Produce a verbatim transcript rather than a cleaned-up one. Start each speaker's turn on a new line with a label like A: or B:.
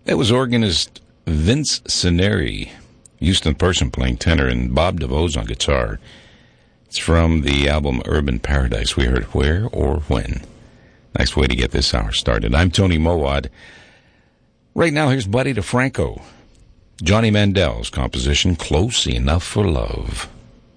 A: It was organist Vince Cineri, Houston Person playing tenor, and Bob DeVos on guitar. It's from the album Urban Paradise. We heard Where or When. Nice way to get this hour started. I'm Tony Mowad. Right now, here's Buddy DeFranco. Johnny Mandel's composition, Close Enough for Love.